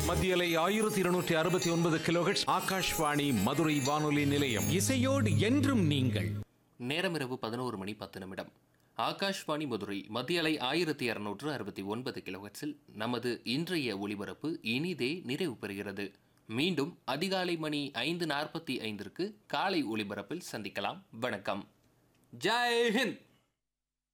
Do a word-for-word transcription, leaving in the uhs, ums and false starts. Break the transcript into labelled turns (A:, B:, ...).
A: மத்தியலை ஆயிரத்தி இருநூற்றி அறுபத்தி ஒன்பது கிலோஹெர்ட்ஸ் ஆகாஷ்வாணி மதுரை வானொலி நிலையம்.
B: இசையோடு என்றும் நீங்கள்.
C: நேரம் இரவு பதினோரு மணி பத்து நிமிடம். ஆகாஷ்வாணி மதுரை மத்தியலை ஆயிரத்தி இருநூற்று அறுபத்தி ஒன்பது கிலோஹெர்ட்ஸில் நமது இன்றைய ஒளிபரப்பு இனிதே நிறைவு பெறுகிறது. மீண்டும் அதிகாலை மணி ஐந்து நாற்பத்தி ஐந்திற்கு காலை ஒளிபரப்பில் சந்திக்கலாம். வணக்கம். ஜெய் ஹிந்த்.